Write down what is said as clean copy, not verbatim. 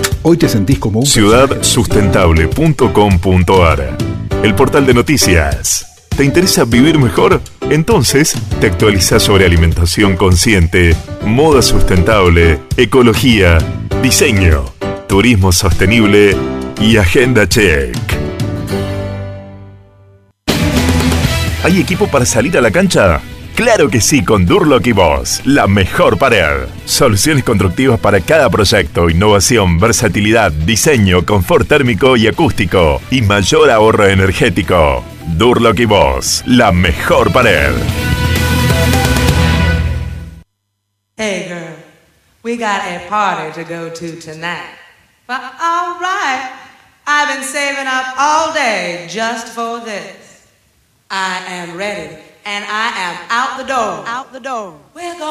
Hoy te sentís como un Ciudadsustentable.com.ar, el portal de noticias. ¿Te interesa vivir mejor? Entonces, te actualizás sobre alimentación consciente, moda sustentable, ecología, diseño, turismo sostenible y agenda check. ¿Hay equipo para salir a la cancha? ¡Claro que sí! Con Durlock y Boss, la mejor pared. Soluciones constructivas para cada proyecto, innovación, versatilidad, diseño, confort térmico y acústico y mayor ahorro energético. Durlock y Boss, la mejor pared. Hey girl, we got a party to go to tonight. But all right, I've been saving up all day just for this. I am ready and I am out the door. Out the door. We're going